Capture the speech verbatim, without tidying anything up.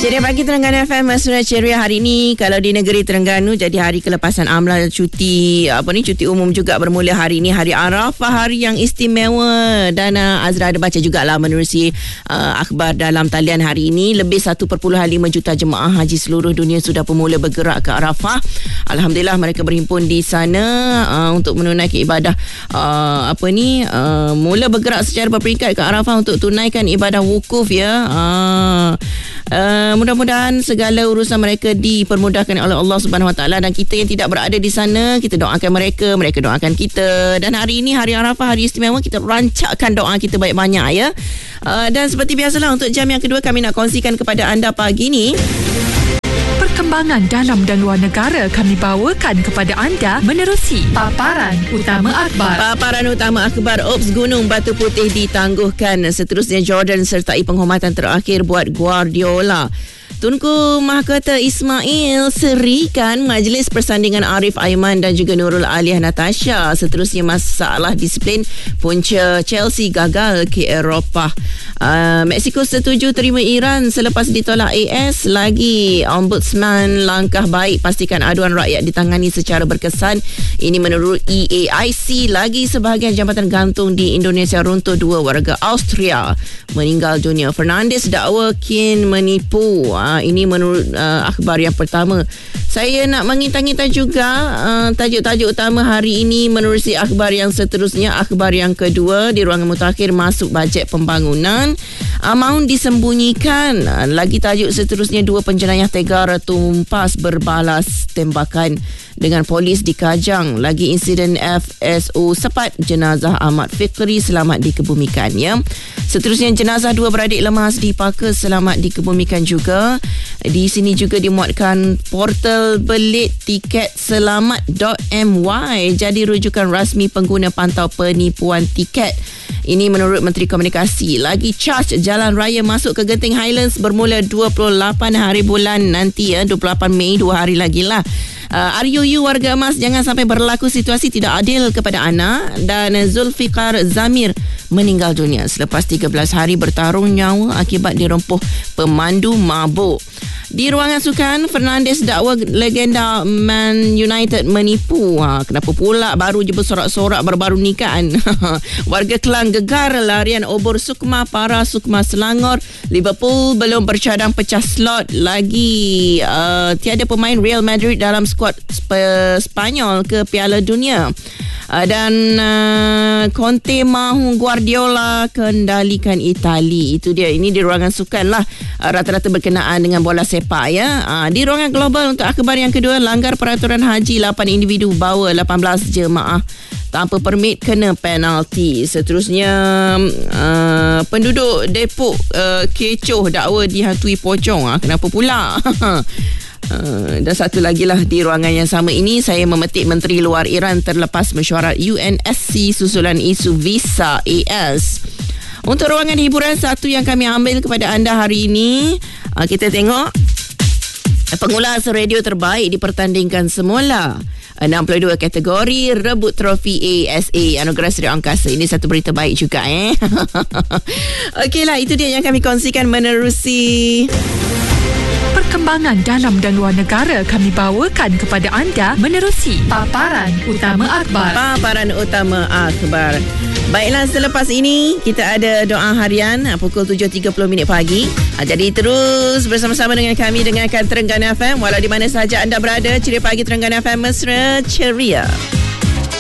Ceria Pagi Terengganu F M, Mesra Ceria. Hari ini kalau di negeri Terengganu jadi hari kelepasan amla, cuti apa ni cuti umum juga bermula hari ini, hari Arafah, hari yang istimewa. Dan uh, Azra ada baca jugalah menerusi uh, akhbar dalam talian hari ini, lebih satu perpuluhan lima juta jemaah haji seluruh dunia sudah bermula bergerak ke Arafah. Alhamdulillah mereka berhimpun di sana uh, untuk menunaikan ibadah uh, apa ni uh, mula bergerak secara berperingkat ke Arafah untuk tunaikan ibadah wukuf ya. Uh, Uh, mudah-mudahan segala urusan mereka dipermudahkan oleh Allah Subhanahu Wa Taala, dan kita yang tidak berada di sana, kita doakan mereka, mereka doakan kita. Dan hari ini hari Arafah, hari istimewa, kita rancakkan doa kita banyak-banyak ya. Uh, dan seperti biasalah untuk jam yang kedua kami nak kongsikan kepada anda pagi ni perkembangan dalam dan luar negara kami bawakan kepada anda menerusi paparan utama akhbar. Paparan utama akhbar. Ops, Gunung Batu Putih ditangguhkan. Seterusnya Jordan sertai penghormatan terakhir buat Guardiola. Tunku Mahkota Ismail serikan majlis persandingan Arif Aiman dan juga Nurul Aliyah Natasha. Seterusnya masalah disiplin, punca Chelsea gagal ke Eropah. Uh, Mexico setuju terima Iran selepas ditolak A S. Lagi Ombudsman, langkah baik pastikan aduan rakyat ditangani secara berkesan. Ini menurut E A I C. Lagi sebahagian jambatan gantung di Indonesia runtuh, dua warga Austria meninggal dunia. Fernandes dakwa Kane menipu. Uh, ini menurut uh, akhbar yang pertama. Saya nak mengintai-ngintai juga uh, tajuk-tajuk utama hari ini menerusi akhbar yang seterusnya. Akhbar yang kedua, di ruangan mutakhir masuk bajet pembangunan, amaun disembunyikan. Uh, lagi tajuk seterusnya, dua penjenayah tega tumpas berbalas tembakan dengan polis di Kajang. Lagi insiden F S O sepat jenazah Ahmad Fikri selamat dikebumikan ya. Seterusnya jenazah dua beradik lemas di Pakis selamat dikebumikan juga. Di sini juga dimuatkan portal belit tiket selamat dot m y jadi rujukan rasmi pengguna pantau penipuan tiket. Ini menurut Menteri Komunikasi. Lagi charge jalan raya masuk ke Genting Highlands bermula dua puluh lapan hari bulan nanti ya, dua puluh lapan Mei, dua hari lagi lah. Uh, R U U warga emas, jangan sampai berlaku situasi tidak adil kepada anak. Dan Zulfikar Zamir meninggal dunia selepas tiga belas hari bertarung nyawa akibat dirempuh pemandu mabuk. Di ruangan sukan, Fernandes dakwa legenda Man United menipu. Ha, kenapa pula baru je bersorak-sorak baru-baru ni kan? Warga Kelang gegar larian obor Sukma para Sukma Selangor. Liverpool belum bercadang pecah slot lagi. Uh, tiada pemain Real Madrid dalam skuad Sp- Spanyol ke Piala Dunia. Uh, dan uh, Conte mahu Guardiola kendalikan Itali. Itu dia. Ini di ruangan sukan lah. Uh, rata-rata berkenaan dengan bola sepak ya. Uh, di ruangan global untuk akhbar yang kedua, langgar peraturan haji, lapan individu bawa lapan belas jemaah tanpa permit kena penalti. Seterusnya uh, penduduk Depok uh, kecoh dakwa dihantui pocong. Uh, kenapa pula? Uh, dan satu lagi lah di ruangan yang sama ini, saya memetik Menteri Luar Iran terlepas mesyuarat U N S C susulan isu visa A S. Untuk ruangan hiburan, satu yang kami ambil kepada anda hari ini, uh, kita tengok pengulas radio terbaik dipertandingkan semula. enam puluh dua kategori rebut trofi A S A Anugerah Seri Angkasa. Ini satu berita baik juga eh. Okeylah, itu dia yang kami kongsikan menerusi perkembangan dalam dan luar negara kami bawakan kepada anda menerusi paparan utama akhbar. Paparan utama akhbar. Baiklah, selepas ini kita ada doa harian pukul tujuh tiga puluh minit pagi. Jadi terus bersama-sama dengan kami dengarkan Terengganu F M walau di mana sahaja anda berada. Ceria Pagi Terengganu F M, mesra ceria.